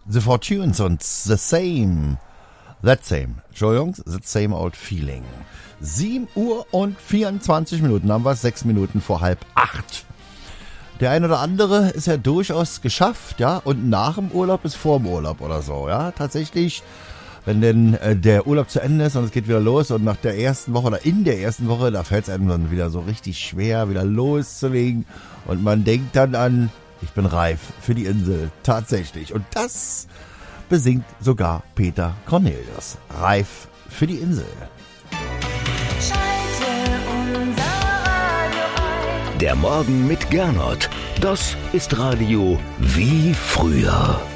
The Fortunes und That Same, Entschuldigung, That Same Old Feeling. 7 Uhr und 24 Minuten haben wir, 6 Minuten vor 7:30. Der ein oder andere ist ja durchaus geschafft, ja, und nach dem Urlaub ist vor dem Urlaub oder so, ja, tatsächlich. Wenn denn der Urlaub zu Ende ist und es geht wieder los und nach der ersten Woche oder in der ersten Woche, da fällt es einem dann wieder so richtig schwer, wieder loszulegen. Und man denkt dann an, ich bin reif für die Insel, tatsächlich. Und das besingt sogar Peter Cornelius. Reif für die Insel. Schalte unser Radio ein. Der Morgen mit Gernot. Das ist Radio wie früher.